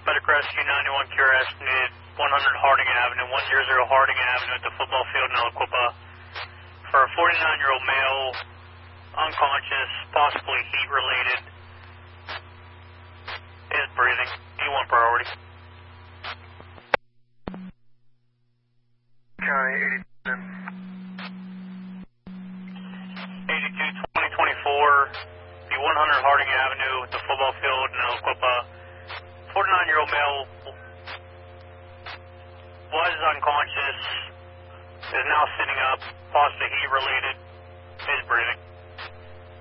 Medic Rescue 91 QRS needed 100 Harding Avenue, 100 Harding Avenue at the football field in Aliquippa for a 49-year-old male, unconscious, possibly heat-related, is breathing. E1 priority. County 82 2024, the 100 Harding Avenue at the football field in Aliquippa. 49-year-old male was unconscious, is now sitting up, possibly heat-related, is breathing.